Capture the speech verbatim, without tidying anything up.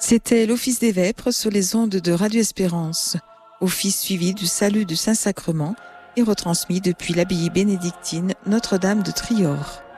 C'était l'office des vêpres sur les ondes de Radio Espérance, office suivi du salut du Saint-Sacrement et retransmis depuis l'abbaye bénédictine Notre-Dame de Trior.